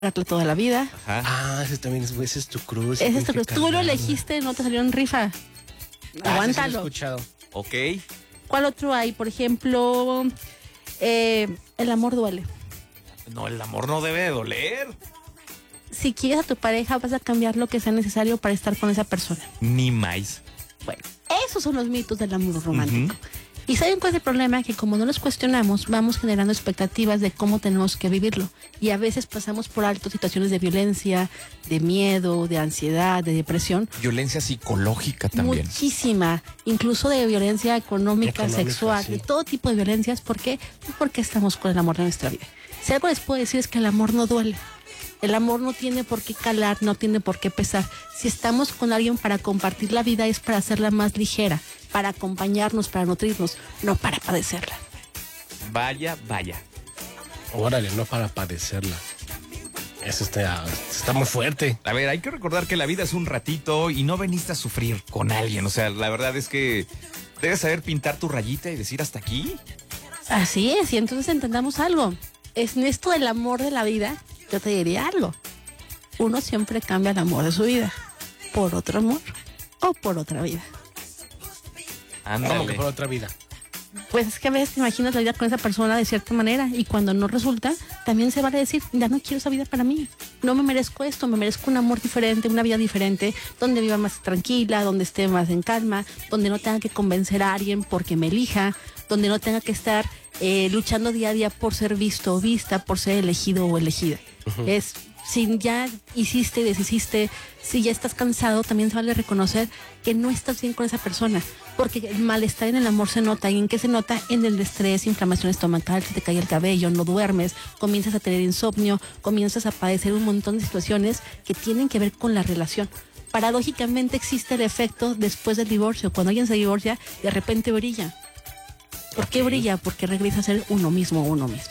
darle toda la vida. Ajá. Ah, ese es tu cruz. Ese es tu cruz. Tú lo elegiste, no te salió en rifa. Aguántalo. Sí lo he escuchado. Ok. ¿Cuál otro hay? Por ejemplo, el amor duele. No, el amor no debe de doler. Si quieres a tu pareja, vas a cambiar lo que sea necesario para estar con esa persona. Ni más. Bueno, esos son los mitos del amor romántico. Y ¿saben cuál es el problema? Que como no los cuestionamos, vamos generando expectativas de cómo tenemos que vivirlo. Y a veces pasamos por alto situaciones de violencia, de miedo, de ansiedad, de depresión. Violencia psicológica también. Muchísima, incluso de violencia económica, sexual, sí. de todo tipo de violencias. ¿Por qué? Pues porque estamos con el amor de nuestra vida. Si algo les puedo decir es que el amor no duele. El amor no tiene por qué calar, no tiene por qué pesar. Si estamos con alguien para compartir la vida es para hacerla más ligera, para acompañarnos, para nutrirnos, no para padecerla. Vaya, vaya. Órale, no para padecerla. Eso está muy fuerte. A ver, hay que recordar que la vida es un ratito y no veniste a sufrir con alguien. O sea, la verdad es que debes saber pintar tu rayita y decir hasta aquí. Así es, y entonces entendamos algo. En esto del amor de la vida, yo te diría algo. Uno siempre cambia el amor de su vida por otro amor o por otra vida. Ándale. Como que por otra vida. Pues es que a veces te imaginas la vida con esa persona de cierta manera y cuando no resulta, también se vale decir, ya no quiero esa vida para mí. No me merezco esto, me merezco un amor diferente, una vida diferente, donde viva más tranquila, donde esté más en calma, donde no tenga que convencer a alguien porque me elija, donde no tenga que estar luchando día a día por ser visto o vista, por ser elegido o elegida. Es, si ya hiciste y deshiciste, si ya estás cansado, también se vale reconocer que no estás bien con esa persona, porque el malestar en el amor se nota. ¿Y en qué se nota? En el estrés, inflamación estomacal, se te cae el cabello, no duermes, comienzas a tener insomnio, comienzas a padecer un montón de situaciones que tienen que ver con la relación. Paradójicamente existe el efecto después del divorcio. Cuando alguien se divorcia, de repente brilla. ¿Por qué brilla? Porque regresa a ser uno mismo.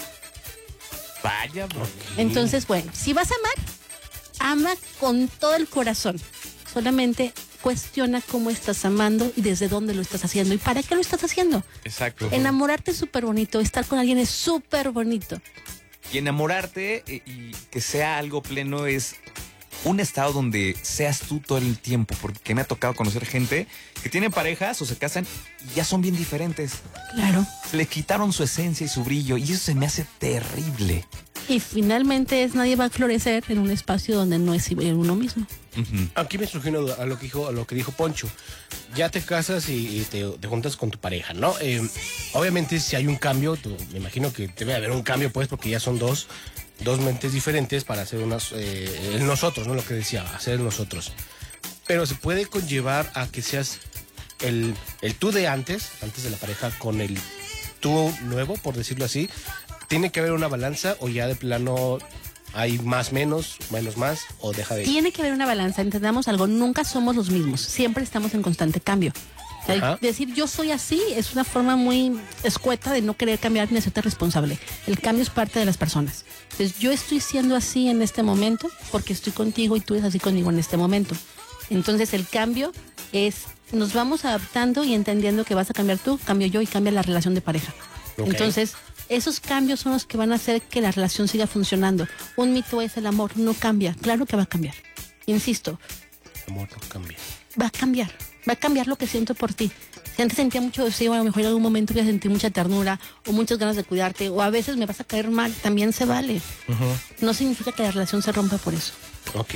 Vaya, bro. Entonces, bueno, si vas a amar, ama con todo el corazón. Solamente cuestiona cómo estás amando y desde dónde lo estás haciendo y para qué lo estás haciendo. Exacto. Enamorarte es súper bonito, estar con alguien es súper bonito. Y enamorarte y que sea algo pleno es un estado donde seas tú todo el tiempo, porque me ha tocado conocer gente que tiene parejas o se casan y ya son bien diferentes. Claro. Le quitaron su esencia y su brillo y eso se me hace terrible. Y finalmente nadie va a florecer en un espacio donde no es uno mismo. Aquí me surgió una duda a lo que dijo Poncho. Ya te casas y te juntas con tu pareja, ¿no? Obviamente si hay un cambio, me imagino que debe haber un cambio, pues, porque ya son dos mentes diferentes para hacer el nosotros, ¿no? Lo que decía, hacer el nosotros. Pero se puede conllevar a que seas el tú de antes de la pareja, con el tú nuevo, por decirlo así. ¿Tiene que haber una balanza o ya de plano hay más menos más o deja de ir? Tiene que haber una balanza, entendamos algo, nunca somos los mismos, siempre estamos en constante cambio. O sea, decir yo soy así es una forma muy escueta de no querer cambiar ni hacerte responsable. El cambio es parte de las personas. Entonces yo estoy siendo así en este momento porque estoy contigo y tú eres así conmigo en este momento. Entonces el cambio es, nos vamos adaptando y entendiendo que vas a cambiar tú, cambio yo y cambia la relación de pareja. Okay. Entonces esos cambios son los que van a hacer que la relación siga funcionando. Un mito es el amor, no cambia, claro que va a cambiar. Insisto, El amor no cambia. va a cambiar lo que siento por ti. Si antes sentía mucho deseo, a lo mejor en algún momento voy a sentir mucha ternura o muchas ganas de cuidarte, o a veces me vas a caer mal, también se vale. No significa que la relación se rompa por eso. Ok.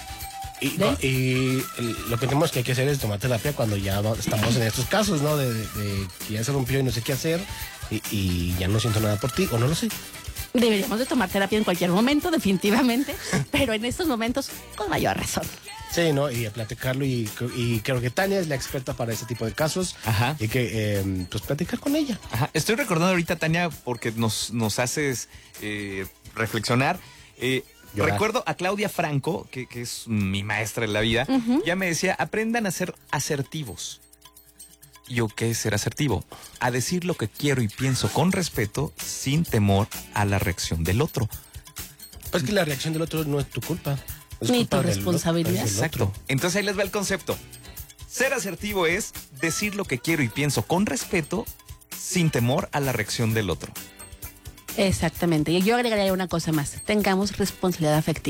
Y lo que tenemos que hay que hacer es tomar terapia cuando ya estamos en estos casos, ¿no? De que ya se rompió y no sé qué hacer y ya no siento nada por ti, o no lo sé. Deberíamos de tomar terapia en cualquier momento, definitivamente, pero en estos momentos con mayor razón. Sí, ¿no? Y a platicarlo y creo que Tania es la experta para ese tipo de casos. Ajá. Y que, pues, platicar con ella. Ajá. Estoy recordando ahorita, Tania, porque nos haces reflexionar. Recuerdo a Claudia Franco, que es mi maestra en la vida, ya me decía, aprendan a ser asertivos. ¿Y yo qué es ser asertivo? A decir lo que quiero y pienso con respeto, sin temor a la reacción del otro. Pues que la reacción del otro no es tu culpa. Es Ni culpa tu del responsabilidad. otro. Exacto. Entonces ahí les va el concepto. Ser asertivo es decir lo que quiero y pienso con respeto, sin temor a la reacción del otro. Exactamente. Y yo agregaría una cosa más. Tengamos responsabilidad afectiva.